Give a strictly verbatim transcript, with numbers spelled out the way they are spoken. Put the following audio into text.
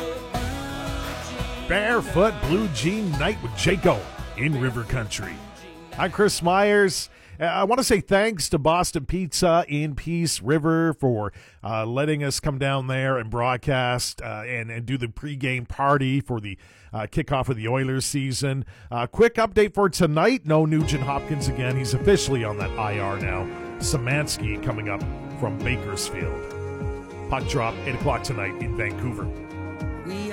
Barefoot Blue Jean Night with Jaco in River Country. I'm Chris Myers. Uh, I want to say thanks to Boston Pizza in Peace River for uh, letting us come down there and broadcast uh, and, and do the pregame party for the uh, kickoff of the Oilers season. Uh, quick update for tonight. No Nugent Hopkins again. He's officially on that I R now. Szymanski coming up from Bakersfield. Puck drop, eight o'clock tonight in Vancouver.